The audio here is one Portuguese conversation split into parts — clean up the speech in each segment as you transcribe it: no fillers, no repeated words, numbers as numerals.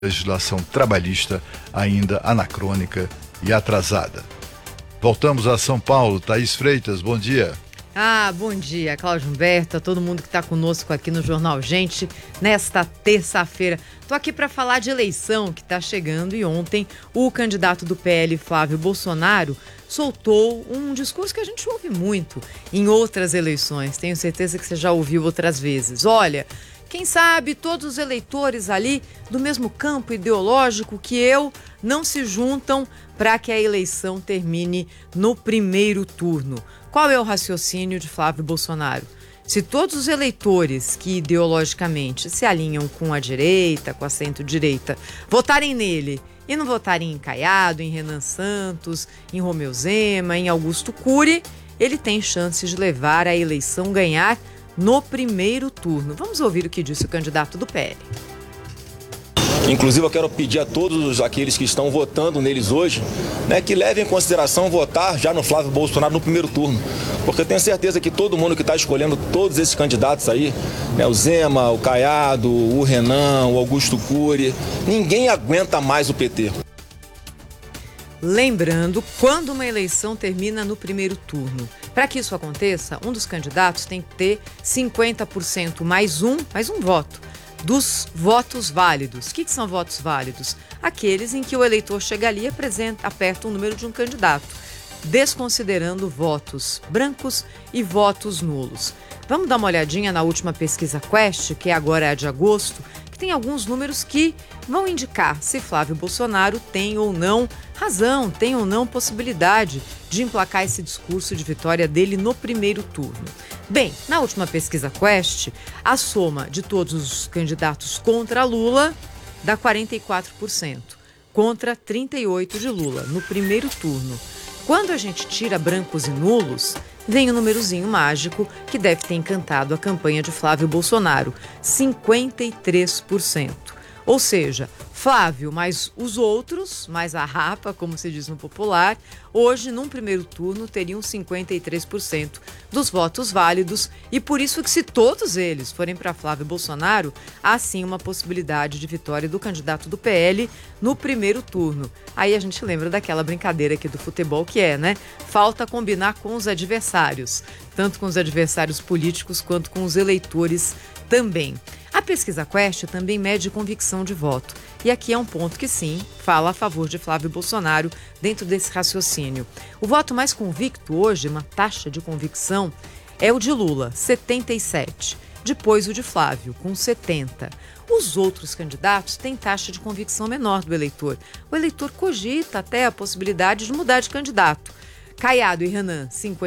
legislação trabalhista ainda anacrônica e atrasada. Voltamos a São Paulo. Thaís Freitas, bom dia. Bom dia, Cláudio Humberto, a todo mundo que está conosco aqui no Jornal Gente, nesta terça-feira. Estou aqui para falar de eleição que está chegando e ontem o candidato do PL, Flávio Bolsonaro, soltou um discurso que a gente ouve muito em outras eleições. Tenho certeza que você já ouviu outras vezes. Olha, quem sabe todos os eleitores ali do mesmo campo ideológico que eu não se juntam para que a eleição termine no primeiro turno. Qual é o raciocínio de Flávio Bolsonaro? Se todos os eleitores que ideologicamente se alinham com a direita, com a centro-direita, votarem nele e não votarem em Caiado, em Renan Santos, em Romeu Zema, em Augusto Cury, ele tem chances de levar a eleição, ganhar no primeiro turno. Vamos ouvir o que disse o candidato do PL. Inclusive, eu quero pedir a todos aqueles que estão votando neles hoje, que levem em consideração votar já no Flávio Bolsonaro no primeiro turno. Porque eu tenho certeza que todo mundo que está escolhendo todos esses candidatos aí, o Zema, o Caiado, o Renan, o Augusto Cury, ninguém aguenta mais o PT. Lembrando, quando uma eleição termina no primeiro turno, para que isso aconteça, um dos candidatos tem que ter 50% mais um voto dos votos válidos. O que são votos válidos? Aqueles em que o eleitor chega ali e aperta o número de um candidato, desconsiderando votos brancos e votos nulos. Vamos dar uma olhadinha na última pesquisa Quest, que agora é a de agosto, que tem alguns números que vão indicar se Flávio Bolsonaro tem ou não razão, tem ou não possibilidade de emplacar esse discurso de vitória dele no primeiro turno. Bem, na última pesquisa Quest, a soma de todos os candidatos contra Lula dá 44%, contra 38% de Lula no primeiro turno. Quando a gente tira brancos e nulos, vem o númerozinho mágico que deve ter encantado a campanha de Flávio Bolsonaro, 53%. Ou seja, Flávio mais os outros, mais a rapa, como se diz no popular, hoje, num primeiro turno, teriam 53% dos votos válidos e por isso que se todos eles forem para Flávio Bolsonaro, há sim uma possibilidade de vitória do candidato do PL no primeiro turno. Aí a gente lembra daquela brincadeira aqui do futebol que falta combinar com os adversários, tanto com os adversários políticos quanto com os eleitores também. A pesquisa Quest também mede convicção de voto. E aqui é um ponto que sim, fala a favor de Flávio Bolsonaro dentro desse raciocínio. O voto mais convicto hoje, uma taxa de convicção, é o de Lula, 77%. Depois o de Flávio, com 70%. Os outros candidatos têm taxa de convicção menor do eleitor. O eleitor cogita até a possibilidade de mudar de candidato. Caiado e Renan,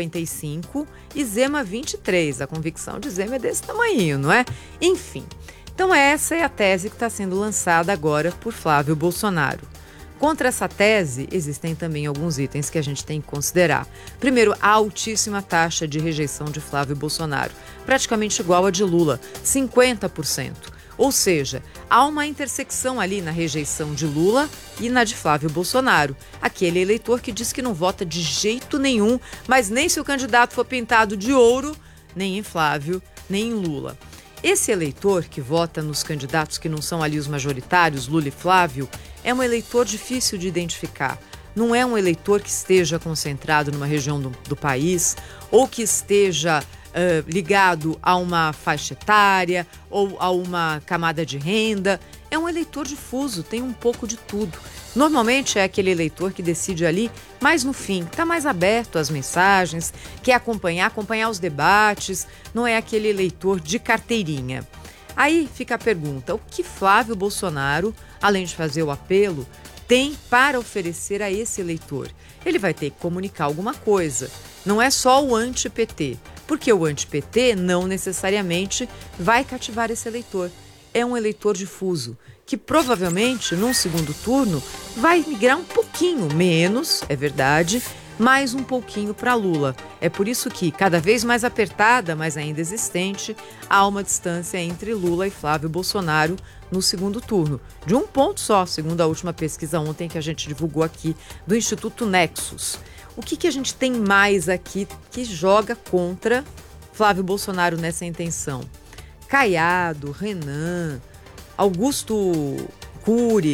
55% e Zema, 23%. A convicção de Zema é desse tamanho, não é? Enfim, então essa é a tese que está sendo lançada agora por Flávio Bolsonaro. Contra essa tese, existem também alguns itens que a gente tem que considerar. Primeiro, a altíssima taxa de rejeição de Flávio Bolsonaro, praticamente igual à de Lula, 50%. Ou seja, há uma intersecção ali na rejeição de Lula e na de Flávio Bolsonaro. Aquele eleitor que diz que não vota de jeito nenhum, mas nem se o candidato for pintado de ouro, nem em Flávio, nem em Lula. Esse eleitor que vota nos candidatos que não são ali os majoritários, Lula e Flávio, é um eleitor difícil de identificar. Não é um eleitor que esteja concentrado numa região do país ou que esteja ligado a uma faixa etária ou a uma camada de renda. É um eleitor difuso, tem um pouco de tudo. Normalmente é aquele eleitor que decide ali mais no fim, está mais aberto às mensagens, quer acompanhar os debates, não é aquele eleitor de carteirinha. Aí fica a pergunta, o que Flávio Bolsonaro, além de fazer o apelo, tem para oferecer a esse eleitor? Ele vai ter que comunicar alguma coisa, não é só o anti-PT, porque o anti-PT não necessariamente vai cativar esse eleitor. É um eleitor difuso, que provavelmente, num segundo turno, vai migrar um pouquinho menos, é verdade, mais um pouquinho para Lula. É por isso que, cada vez mais apertada, mas ainda existente, há uma distância entre Lula e Flávio Bolsonaro no segundo turno. De um ponto só, segundo a última pesquisa ontem que a gente divulgou aqui do Instituto Nexus. O que a gente tem mais aqui que joga contra Flávio Bolsonaro nessa intenção? Caiado, Renan, Augusto Cury,